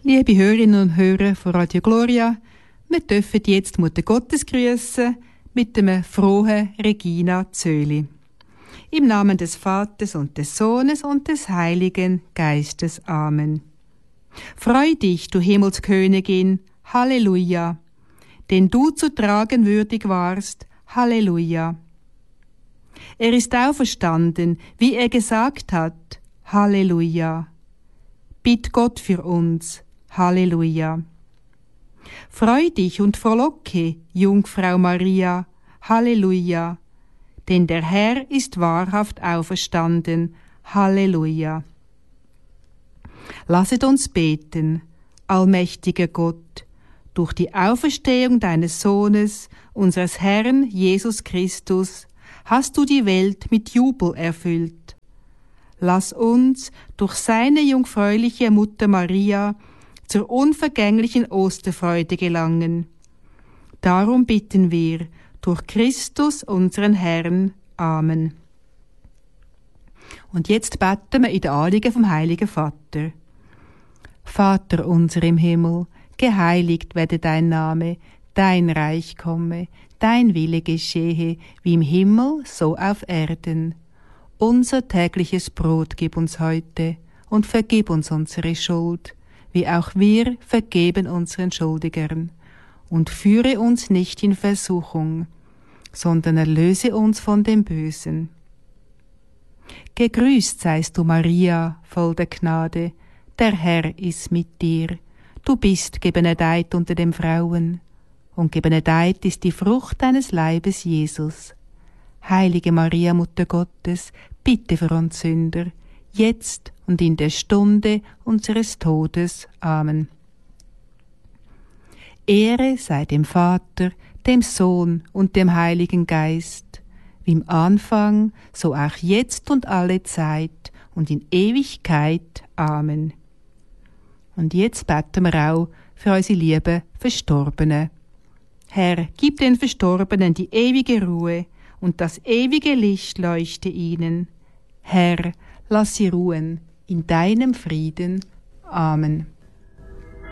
Liebe Hörerinnen und Hörer von Radio Gloria, wir dürfen jetzt Mutter Gottes grüßen mit dem frohen Regina Zöli. Im Namen des Vaters und des Sohnes und des Heiligen Geistes. Amen. Freu dich, du Himmelskönigin, Halleluja, den du zu tragen würdig warst, Halleluja. Er ist auferstanden, wie er gesagt hat, Halleluja. Bitt Gott für uns, Halleluja. Freu dich und frohlocke, Jungfrau Maria, Halleluja, denn der Herr ist wahrhaft auferstanden, Halleluja. Lasset uns beten, allmächtiger Gott, durch die Auferstehung deines Sohnes, unseres Herrn Jesus Christus, hast du die Welt mit Jubel erfüllt. Lass uns durch seine jungfräuliche Mutter Maria zur unvergänglichen Osterfreude gelangen. Darum bitten wir durch Christus, unseren Herrn. Amen. Und jetzt beten wir in der Anliegen vom Heiligen Vater. Vater unser im Himmel, geheiligt werde dein Name, dein Reich komme, dein Wille geschehe, wie im Himmel, so auf Erden. Unser tägliches Brot gib uns heute und vergib uns unsere Schuld, wie auch wir vergeben unseren Schuldigern. Und führe uns nicht in Versuchung, sondern erlöse uns von dem Bösen. Gegrüßt seist du, Maria, voll der Gnade, der Herr ist mit dir. Du bist gebenedeit unter den Frauen, und gebenedeit ist die Frucht deines Leibes, Jesus. Heilige Maria, Mutter Gottes, bitte für uns Sünder, jetzt und in der Stunde unseres Todes. Amen. Ehre sei dem Vater, dem Sohn und dem Heiligen Geist, wie im Anfang, so auch jetzt und alle Zeit und in Ewigkeit. Amen. Und jetzt beten wir auch für unsere lieben Verstorbenen. Herr, gib den Verstorbenen die ewige Ruhe und das ewige Licht leuchte ihnen. Herr, lass sie ruhen in deinem Frieden. Amen.